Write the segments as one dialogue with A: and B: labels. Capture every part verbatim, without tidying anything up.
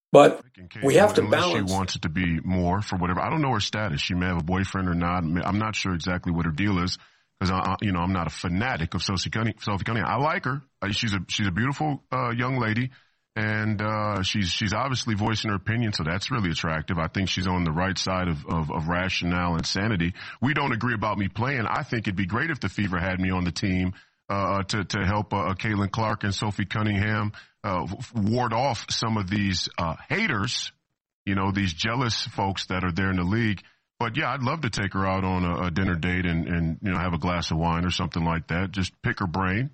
A: But we have to
B: unless
A: balance.
B: she wants it to be more for whatever. I don't know her status. She may have a boyfriend or not. I'm not sure exactly what her deal is because I, you know, I'm not a fanatic of Sophie Cunningham. Sophie Cunningham. I like her. She's a she's a beautiful uh, young lady, and uh, she's she's obviously voicing her opinion, so that's really attractive. I think she's on the right side of of, of rationale and sanity. We don't agree about me playing. I think it'd be great if the Fever had me on the team uh, to to help uh, Caitlin Clark and Sophie Cunningham. Uh, ward off some of these uh, haters, you know, these jealous folks that are there in the league. But, yeah, I'd love to take her out on a, a dinner date and, and, you know, have a glass of wine or something like that. Just pick her brain.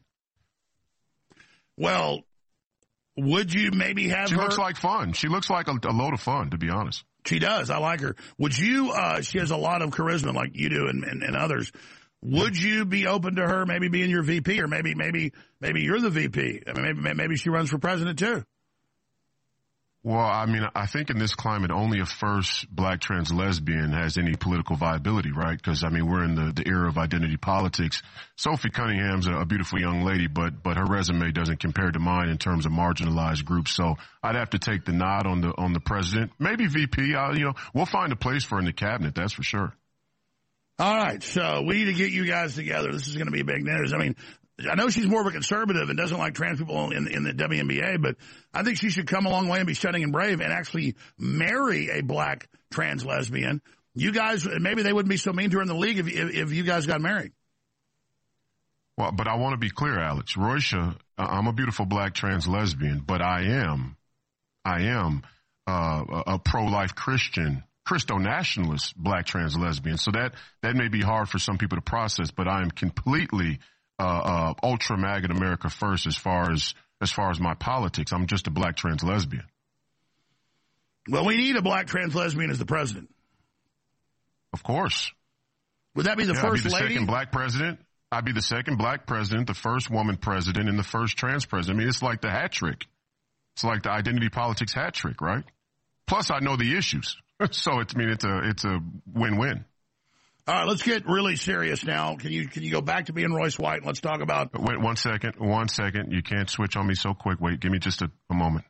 C: Well, would you maybe have
B: she
C: her?
B: She looks like fun. She looks like a, a load of fun, to be honest.
C: She does. I like her. Would you uh, – she has a lot of charisma like you do and, and, and others. Would you be open to her maybe being your V P, or maybe maybe maybe you're the V P? I mean, maybe maybe she runs for president too.
B: Well, I mean, I think in this climate, only a first black trans lesbian has any political viability, right? Because I mean, we're in the, the era of identity politics. Sophie Cunningham's a, a beautiful young lady, but but her resume doesn't compare to mine in terms of marginalized groups. So I'd have to take the nod on the on the president, maybe V P. Uh, you know, we'll find a place for her in the cabinet, that's for sure.
C: All right, so we need to get you guys together. This is going to be big news. I mean, I know she's more of a conservative and doesn't like trans people in, in the W N B A, but I think she should come a long way and be stunning and brave and actually marry a black trans lesbian. You guys, maybe they wouldn't be so mean to her in the league if, if, if you guys got married.
B: Well, but I want to be clear, Alex. Roysha, I'm a beautiful black trans lesbian, but I am, I am uh, a, a pro-life Christian Christo-nationalist black trans lesbian. So that, that may be hard for some people to process, but I am completely uh, uh, ultra maggot America first as far as as far as my politics. I'm just a black trans lesbian.
C: Well, we need a black trans lesbian as the president.
B: Of course.
C: Would that be the
B: yeah,
C: first
B: I'd be the
C: lady?
B: second black president. I'd be the second black president, the first woman president, and the first trans president. I mean, it's like the hat trick. It's like the identity politics hat trick, right? Plus, I know the issues. So it's I mean it's a it's a win-win.
C: All right, let's get really serious now. Can you can you go back to being Royce White and let's talk about?
B: Wait one second, one second. You can't switch on me so quick. Wait, give me just a, a moment.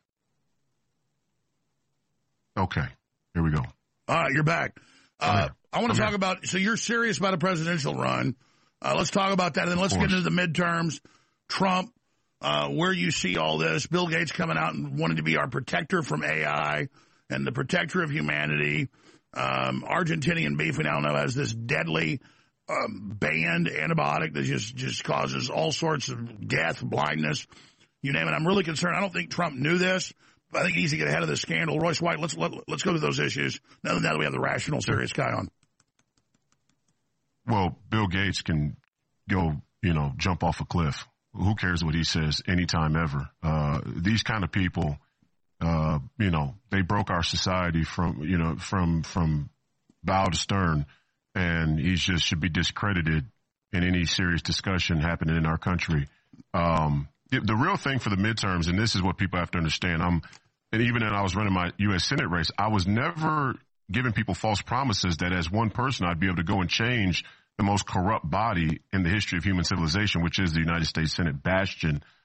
B: Okay, here we go.
C: All right, you're back. Uh, I want to talk
B: here.
C: about. So you're serious about a presidential run. Uh, let's talk about that, and then let's get into the midterms. Trump, uh, where you see all this. Bill Gates coming out and wanting to be our protector from A I. And the protector of humanity. Um, Argentinian beef, we now know, has this deadly um, banned antibiotic that just, just causes all sorts of death, blindness, you name it. I'm really concerned. I don't think Trump knew this, but I think he needs to get ahead of this scandal. Royce White, let's let, let's go to those issues now that we have the rational, serious guy on.
B: Well, Bill Gates can go, you know, jump off a cliff. Who cares what he says anytime ever? Uh, these kind of people... Uh, you know, they broke our society from, you know, from, from bow to stern, and he just should be discredited in any serious discussion happening in our country. Um, it, the real thing for the midterms, and this is what people have to understand, I'm, and even when I was running my U S Senate race, I was never giving people false promises that as one person I'd be able to go and change the most corrupt body in the history of human civilization, which is the United States Senate bastion